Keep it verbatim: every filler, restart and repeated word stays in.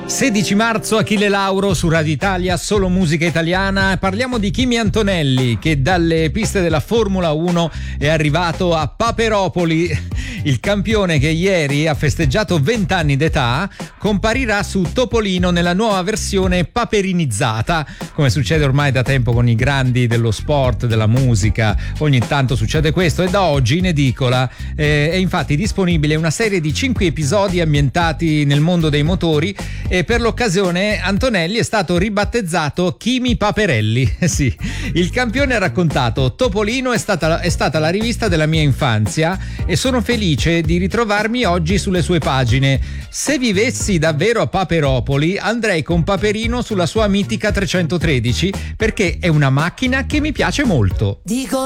sedici marzo, Achille Lauro su Radio Italia, solo musica italiana. Parliamo di Kimi Antonelli, che dalle piste della Formula uno è arrivato a Paperopoli. Il campione, che ieri ha festeggiato venti anni d'età, comparirà su Topolino nella nuova versione paperinizzata, come succede ormai da tempo con i grandi dello sport, della musica. Ogni tanto succede questo, e da oggi in edicola eh, è infatti disponibile una serie di cinque episodi ambientati nel mondo dei motori, e per l'occasione Antonelli è stato ribattezzato Kimi Paperelli. Sì, il campione ha raccontato: Topolino è stata, è stata la rivista della mia infanzia e sono felice di ritrovarmi oggi sulle sue pagine. Se vivessi davvero a Paperopoli andrei con Paperino sulla sua mitica trecentotredici, perché è una macchina che mi piace molto. Dico